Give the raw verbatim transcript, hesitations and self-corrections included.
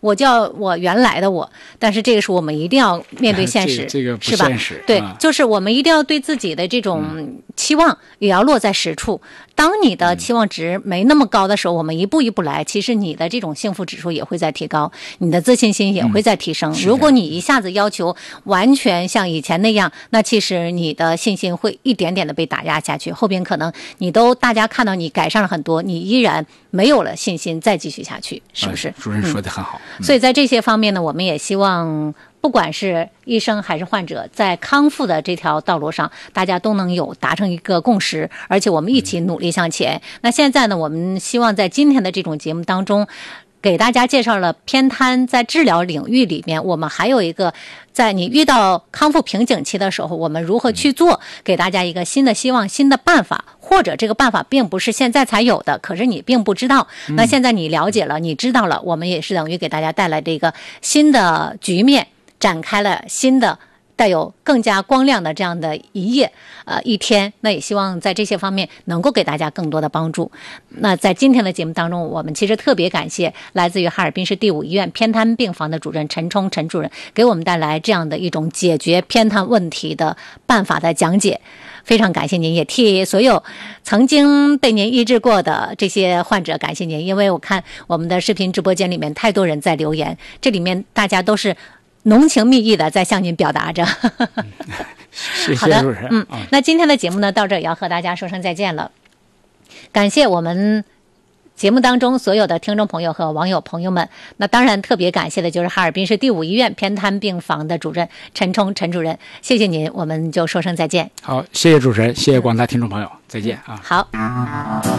我叫我原来的我，但是这个是我们一定要面对现实， 这个不是吧？ 现实， 对、 啊， 就是我们一定要对自己的这种期望也要落在实处。当你的期望值没那么高的时候，我们一步一步来，其实你的这种幸福指数也会在提高，你的自信心也会在提升。 嗯、 如果你一下子要求完全像以前那样，那其实你的信心会一点点的被打压下去，后边可能你都大家看到你改善了很多，你依然没有了信心再继续下去，是不是？ 哎、主任说的很好、 嗯。所以在这些方面呢，我们也希望不管是医生还是患者，在康复的这条道路上，大家都能有达成一个共识，而且我们一起努力向前。嗯、那现在呢，我们希望在今天的这种节目当中，给大家介绍了偏瘫在治疗领域里面，我们还有一个在你遇到康复瓶颈期的时候，我们如何去做，给大家一个新的希望、新的办法，或者这个办法并不是现在才有的，可是你并不知道，那现在你了解了，你知道了，我们也是等于给大家带来这个新的局面，展开了新的带有更加光亮的这样的一夜呃一天。那也希望在这些方面能够给大家更多的帮助。那在今天的节目当中，我们其实特别感谢来自于哈尔滨市第五医院偏瘫病房的主任陈冲陈主任，给我们带来这样的一种解决偏瘫问题的办法的讲解。非常感谢您，也替所有曾经被您医治过的这些患者感谢您，因为我看我们的视频直播间里面太多人在留言，这里面大家都是浓情蜜意的在向您表达着。 谢谢主任。 嗯，那今天的节目呢，到这也要和大家说声再见了。感谢我们节目当中所有的听众朋友和网友朋友们，那当然特别感谢的就是哈尔滨市第五医院偏瘫病房的主任陈冲陈主任，谢谢您，我们就说声再见。 好，谢谢主持人，谢谢广大听众朋友，再见啊。 好。